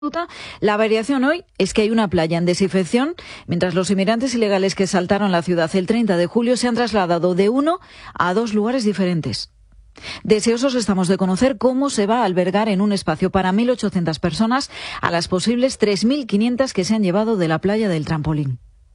La variación hoy es que hay una playa en desinfección, mientras los inmigrantes ilegales que saltaron la ciudad el 30 de julio se han trasladado de 1 a 2 lugares diferentes. Deseosos estamos de conocer cómo se va a albergar en un espacio para 1.800 personas a las posibles 3.500 que se han llevado de la playa del Trampolín.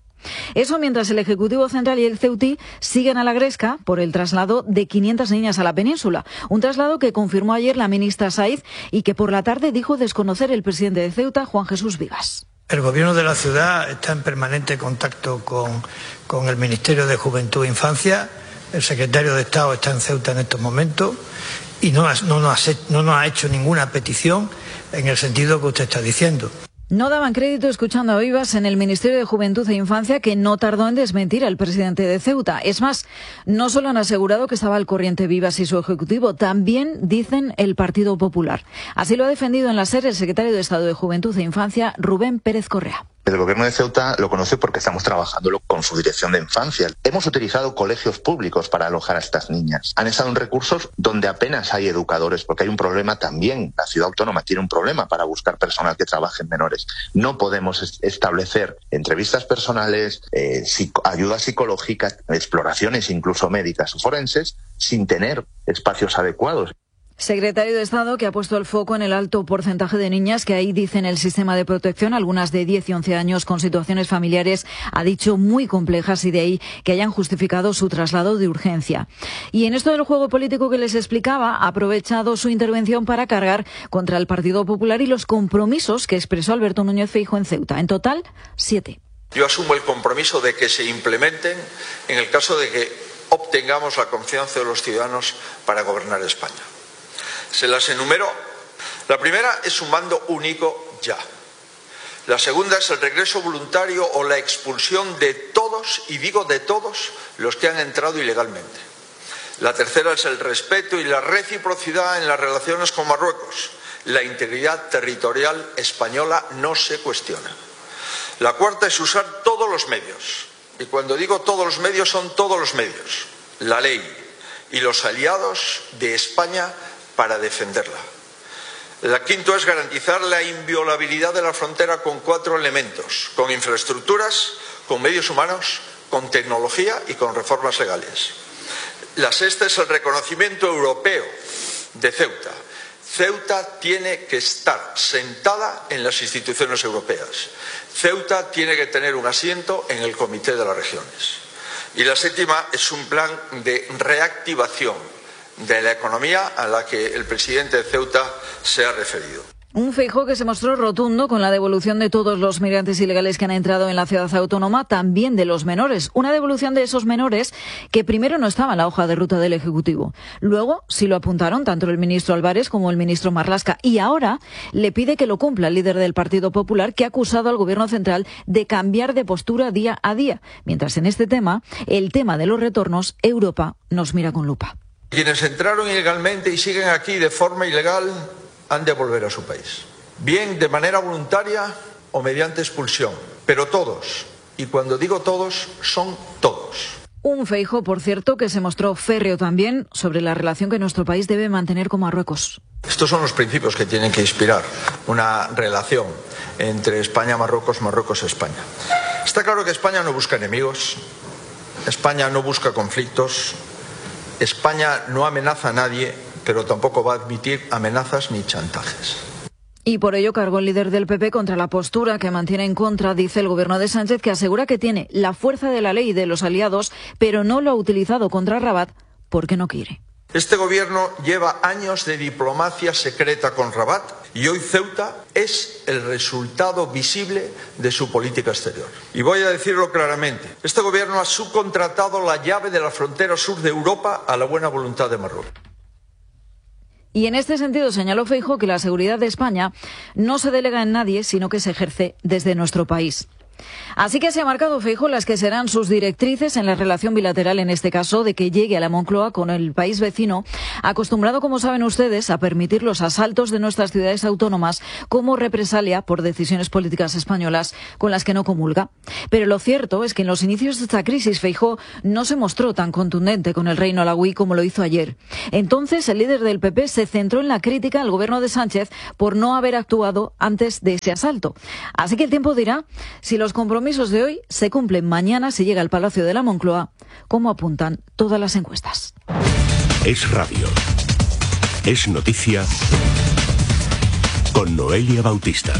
Eso mientras el Ejecutivo Central y el Ceuti siguen a la gresca por el traslado de 500 niñas a la península. Un traslado que confirmó ayer la ministra Saiz y que por la tarde dijo desconocer el presidente de Ceuta, Juan Jesús Vivas. El Gobierno de la ciudad está en permanente contacto con el Ministerio de Juventud e Infancia. El secretario de Estado está en Ceuta en estos momentos y no nos ha hecho ninguna petición en el sentido que usted está diciendo. No daban crédito escuchando a Vivas en el Ministerio de Juventud e Infancia, que no tardó en desmentir al presidente de Ceuta. Es más, no solo han asegurado que estaba al corriente Vivas y su ejecutivo, también dicen el Partido Popular. Así lo ha defendido en la SER el secretario de Estado de Juventud e Infancia, Rubén Pérez Correa. El Gobierno de Ceuta lo conoce porque estamos trabajándolo con su dirección de infancia. Hemos utilizado colegios públicos para alojar a estas niñas. Han estado en recursos donde apenas hay educadores, porque hay un problema también. La ciudad autónoma tiene un problema para buscar personal que trabaje en menores. No podemos establecer entrevistas personales, ayuda psicológica, exploraciones incluso médicas o forenses, sin tener espacios adecuados. Secretario de Estado que ha puesto el foco en el alto porcentaje de niñas que hay dicen el sistema de protección, algunas de 10 y 11 años con situaciones familiares, ha dicho muy complejas, y de ahí que hayan justificado su traslado de urgencia. Y en esto del juego político que les explicaba, ha aprovechado su intervención para cargar contra el Partido Popular y los compromisos que expresó Alberto Núñez Feijóo en Ceuta. En total, 7. Yo asumo el compromiso de que se implementen en el caso de que obtengamos la confianza de los ciudadanos para gobernar España. Se las enumero. La primera es un mando único ya. La segunda es el regreso voluntario o la expulsión de todos, y digo de todos, los que han entrado ilegalmente. La tercera es el respeto y la reciprocidad en las relaciones con Marruecos. La integridad territorial española no se cuestiona. La cuarta es usar todos los medios. Y cuando digo todos los medios, son todos los medios. La ley y los aliados de España para defenderla. La quinta es garantizar la inviolabilidad de la frontera con 4 elementos: con infraestructuras, con medios humanos, con tecnología y con reformas legales. La sexta es el reconocimiento europeo de Ceuta. Ceuta tiene que estar sentada en las instituciones europeas. Ceuta tiene que tener un asiento en el Comité de las Regiones. Y la séptima es un plan de reactivación de la economía a la que el presidente de Ceuta se ha referido. Un Feijóo que se mostró rotundo con la devolución de todos los migrantes ilegales que han entrado en la ciudad autónoma, también de los menores. Una devolución de esos menores que primero no estaba en la hoja de ruta del Ejecutivo. Luego sí lo apuntaron tanto el ministro Álvarez como el ministro Marlaska. Y ahora le pide que lo cumpla el líder del Partido Popular, que ha acusado al Gobierno central de cambiar de postura día a día. Mientras en este tema, el tema de los retornos, Europa nos mira con lupa. Quienes entraron ilegalmente y siguen aquí de forma ilegal han de volver a su país, bien de manera voluntaria o mediante expulsión, pero todos, y cuando digo todos, son todos. Un Feijóo, por cierto, que se mostró férreo también sobre la relación que nuestro país debe mantener con Marruecos. Estos son los principios que tienen que inspirar una relación entre España, Marruecos, Marruecos, España. Está claro que España no busca enemigos, España no busca conflictos, España no amenaza a nadie, pero tampoco va a admitir amenazas ni chantajes. Y por ello cargó el líder del PP contra la postura que mantiene en contra, dice el Gobierno de Sánchez, que asegura que tiene la fuerza de la ley y de los aliados, pero no lo ha utilizado contra Rabat porque no quiere. Este Gobierno lleva años de diplomacia secreta con Rabat y hoy Ceuta es el resultado visible de su política exterior. Y voy a decirlo claramente, este Gobierno ha subcontratado la llave de la frontera sur de Europa a la buena voluntad de Marruecos. Y en este sentido señaló Feijóo que la seguridad de España no se delega en nadie, sino que se ejerce desde nuestro país. Así que se ha marcado Feijóo las que serán sus directrices en la relación bilateral, en este caso, de que llegue a la Moncloa con el país vecino, acostumbrado, como saben ustedes, a permitir los asaltos de nuestras ciudades autónomas como represalia por decisiones políticas españolas con las que no comulga. Pero lo cierto es que en los inicios de esta crisis Feijóo no se mostró tan contundente con el reino alauí como lo hizo ayer. Entonces, el líder del PP se centró en la crítica al gobierno de Sánchez por no haber actuado antes de ese asalto. Así que el tiempo dirá si los compromisos de hoy se cumplen mañana si llega al Palacio de la Moncloa, como apuntan todas las encuestas. Es radio. Es noticia con Noelia Bautista.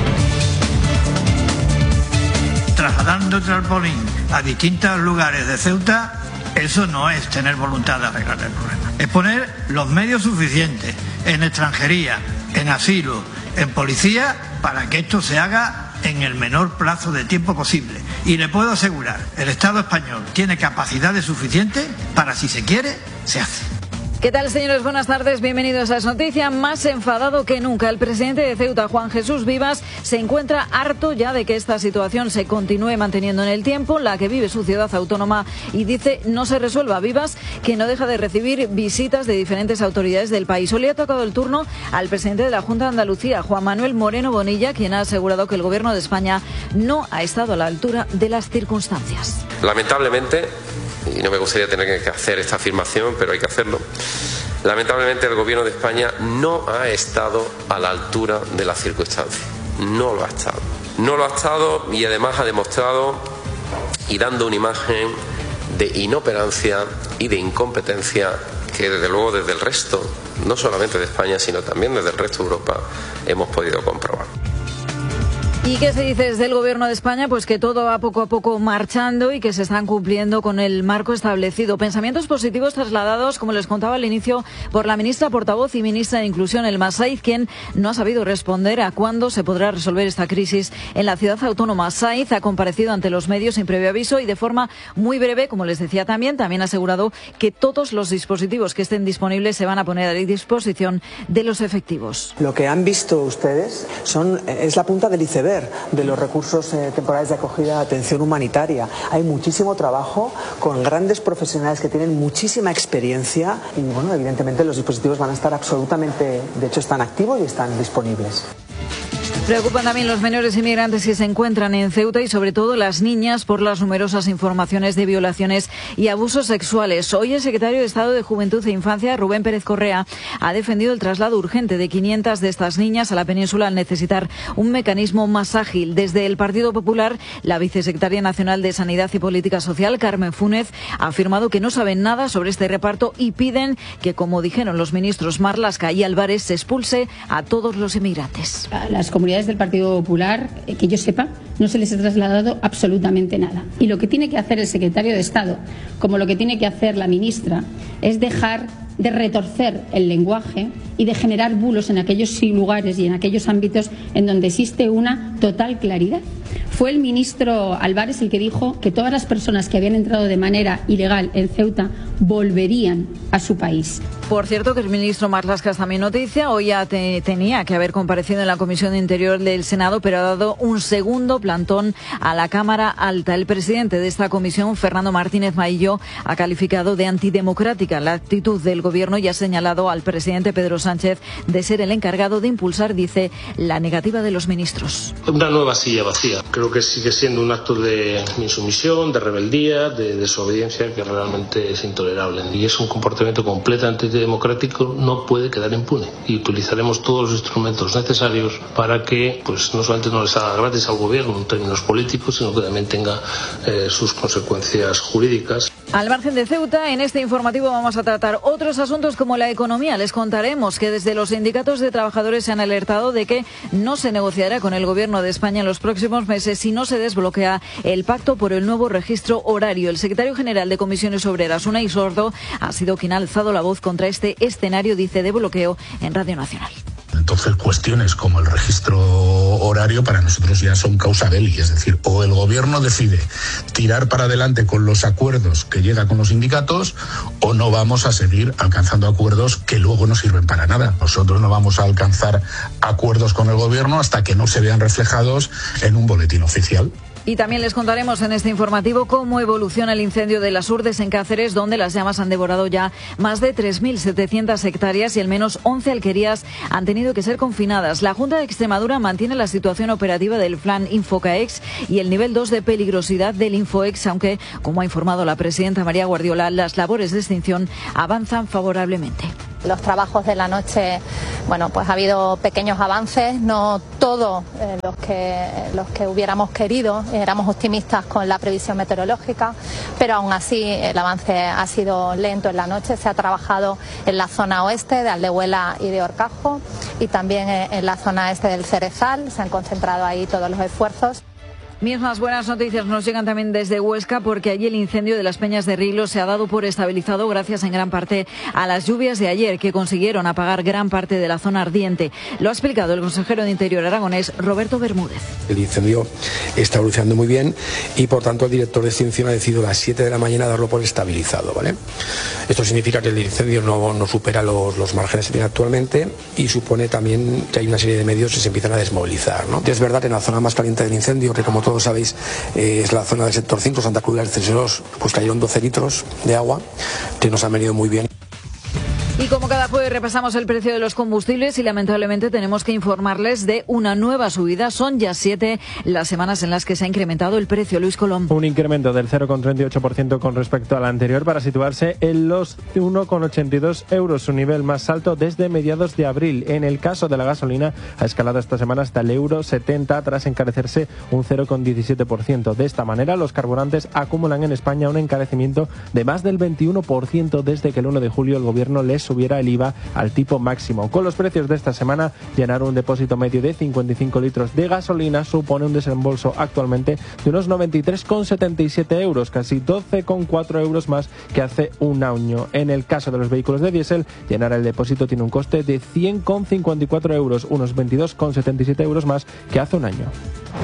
Trasladando el trampolín a distintos lugares de Ceuta, eso no es tener voluntad de arreglar el problema. Es poner los medios suficientes en extranjería, en asilo, en policía, para que esto se haga en el menor plazo de tiempo posible. Y le puedo asegurar, el Estado español tiene capacidades suficientes para, si se quiere, se hace. ¿Qué tal, señores? Buenas tardes, bienvenidos a Es Noticia. Más enfadado que nunca, el presidente de Ceuta, Juan Jesús Vivas, se encuentra harto ya de que esta situación se continúe manteniendo en el tiempo, la que vive su ciudad autónoma, y dice no se resuelva. Vivas, que no deja de recibir visitas de diferentes autoridades del país. Hoy le ha tocado el turno al presidente de la Junta de Andalucía, Juan Manuel Moreno Bonilla, quien ha asegurado que el gobierno de España no ha estado a la altura de las circunstancias. Lamentablemente, y no me gustaría tener que hacer esta afirmación, pero hay que hacerlo, lamentablemente el gobierno de España no ha estado a la altura de las circunstancias. No lo ha estado. No lo ha estado, y además ha demostrado y dando una imagen de inoperancia y de incompetencia que desde luego desde el resto, no solamente de España, sino también desde el resto de Europa, hemos podido comprobar. ¿Y qué se dice desde el Gobierno de España? Pues que todo va poco a poco marchando y que se están cumpliendo con el marco establecido. Pensamientos positivos trasladados, como les contaba al inicio, por la ministra portavoz y ministra de Inclusión, Elma Saiz, quien no ha sabido responder a cuándo se podrá resolver esta crisis en la ciudad autónoma. Saiz ha comparecido ante los medios sin previo aviso y de forma muy breve, como les decía también ha asegurado que todos los dispositivos que estén disponibles se van a poner a disposición de los efectivos. Lo que han visto ustedes es la punta del iceberg de los recursos temporales de acogida de atención humanitaria. Hay muchísimo trabajo con grandes profesionales que tienen muchísima experiencia y, bueno, evidentemente los dispositivos van a estar absolutamente, de hecho están activos y están disponibles. Preocupan también los menores inmigrantes que se encuentran en Ceuta y sobre todo las niñas por las numerosas informaciones de violaciones y abusos sexuales. Hoy el secretario de Estado de Juventud e Infancia, Rubén Pérez Correa, ha defendido el traslado urgente de 500 de estas niñas a la península al necesitar un mecanismo más ágil. Desde el Partido Popular, la vicesecretaria nacional de Sanidad y Política Social, Carmen Fúnez, ha afirmado que no saben nada sobre este reparto y piden que, como dijeron los ministros Marlaska y Álvarez, se expulse a todos los inmigrantes. Las comunidades del Partido Popular, que yo sepa, no se les ha trasladado absolutamente nada. Y lo que tiene que hacer el secretario de Estado, como lo que tiene que hacer la ministra, es dejar de retorcer el lenguaje y de generar bulos en aquellos lugares y en aquellos ámbitos en donde existe una total claridad. Fue el ministro Álvarez el que dijo que todas las personas que habían entrado de manera ilegal en Ceuta volverían a su país. Por cierto, que el ministro Marlaska, también noticia, hoy ya tenía que haber comparecido en la Comisión de Interior del Senado, pero ha dado un segundo plantón a la Cámara Alta. El presidente de esta comisión, Fernando Martínez Maillo, ha calificado de antidemocrática la actitud del gobierno y ha señalado al presidente Pedro Sánchez de ser el encargado de impulsar, dice, la negativa de los ministros. Una nueva silla vacía. Creo que sigue siendo un acto de insumisión, de rebeldía, de desobediencia que realmente es intolerable. Y es un comportamiento completamente antidemocrático, no puede quedar impune. Y utilizaremos todos los instrumentos necesarios para que, pues, no solamente no les haga gratis al gobierno en términos políticos, sino que también tenga sus consecuencias jurídicas. Al margen de Ceuta, en este informativo vamos a tratar otros asuntos como la economía. Les contaremos que desde los sindicatos de trabajadores se han alertado de que no se negociará con el gobierno de España en los próximos meses si no se desbloquea el pacto por el nuevo registro horario. El secretario general de Comisiones Obreras, Unai Sordo, ha sido quien ha alzado la voz contra este escenario, dice, de bloqueo en Radio Nacional. Entonces, cuestiones como el registro horario para nosotros ya son causa belli, es decir, o el gobierno decide tirar para adelante con los acuerdos que llega con los sindicatos o no vamos a seguir alcanzando acuerdos que luego no sirven para nada. Nosotros no vamos a alcanzar acuerdos con el gobierno hasta que no se vean reflejados en un boletín oficial. Y también les contaremos en este informativo cómo evoluciona el incendio de las Urdes en Cáceres, donde las llamas han devorado ya más de 3.700 hectáreas y al menos 11 alquerías han tenido que ser confinadas. La Junta de Extremadura mantiene la situación operativa del plan Infocaex y el nivel 2 de peligrosidad del Infoex, aunque, como ha informado la presidenta María Guardiola, las labores de extinción avanzan favorablemente. Los trabajos de la noche, bueno, pues ha habido pequeños avances, no todos los que hubiéramos querido, éramos optimistas con la previsión meteorológica, pero aún así el avance ha sido lento en la noche. Se ha trabajado en la zona oeste de Aldehuela y de Horcajo y también en la zona este del Cerezal, se han concentrado ahí todos los esfuerzos. Mismas buenas noticias nos llegan también desde Huesca, porque allí el incendio de las Peñas de Rilo se ha dado por estabilizado gracias en gran parte a las lluvias de ayer, que consiguieron apagar gran parte de la zona ardiente. Lo ha explicado el consejero de Interior aragonés, Roberto Bermúdez. El incendio está evolucionando muy bien y por tanto el director de extinción ha decidido a las 7 de la mañana darlo por estabilizado, ¿vale? Esto significa que el incendio no supera los márgenes que tiene actualmente y supone también que hay una serie de medios que se empiezan a desmovilizar, ¿no? Es verdad que en la zona más caliente del incendio, que como todos sabéis es la zona del sector 5, Santa Cruz del Cesarós, pues cayeron 12 litros de agua que nos han venido muy bien. Y como cada jueves repasamos el precio de los combustibles y lamentablemente tenemos que informarles de una nueva subida. Son ya 7 las semanas en las que se ha incrementado el precio. Luis Colón. Un incremento del 0,38% con respecto al anterior para situarse en los 1,82 euros, su nivel más alto desde mediados de abril. En el caso de la gasolina ha escalado esta semana hasta el euro 70 tras encarecerse un 0,17%. De esta manera los carburantes acumulan en España un encarecimiento de más del 21% desde que el 1 de julio el gobierno les subiera el IVA al tipo máximo. Con los precios de esta semana, llenar un depósito medio de 55 litros de gasolina supone un desembolso actualmente de unos 93,77 euros, casi 12,4 euros más que hace un año. En el caso de los vehículos de diésel, llenar el depósito tiene un coste de 100,54 euros, unos 22,77 euros más que hace un año.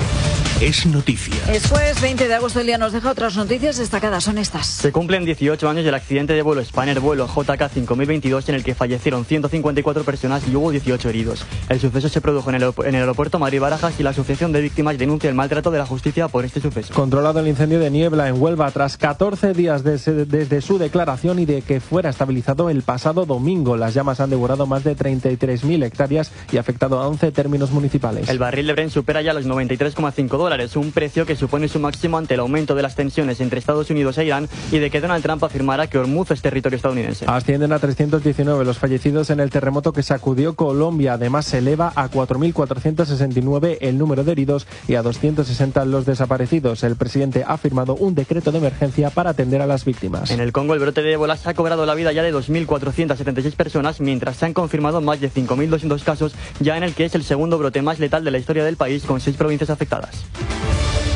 Es noticia. Es jueves 20 de agosto, el día nos deja otras noticias destacadas, son estas. Se cumplen 18 años del accidente de vuelo Spanair vuelo JK 5022 en el que fallecieron 154 personas y hubo 18 heridos. El suceso se produjo en el aeropuerto Madrid-Barajas y la Asociación de Víctimas denuncia el maltrato de la justicia por este suceso. Controlado el incendio de Niebla en Huelva tras 14 días desde su declaración y de que fuera estabilizado el pasado domingo. Las llamas han devorado más de 33.000 hectáreas y afectado a 11 términos municipales. El barril de Brent supera ya los 93,5 dólares, un precio que supone su máximo ante el aumento de las tensiones entre Estados Unidos e Irán y de que Donald Trump afirmará que Hormuz es territorio estadounidense. Ascienden a 319 los fallecidos en el terremoto que sacudió Colombia. Además, se eleva a 4.469 el número de heridos y a 260 los desaparecidos. El presidente ha firmado un decreto de emergencia para atender a las víctimas. En el Congo, el brote de ébola se ha cobrado la vida ya de 2.476 personas, mientras se han confirmado más de 5.200 casos, ya en el que es el segundo brote más letal de la historia del país, con 6 provincias afectadas.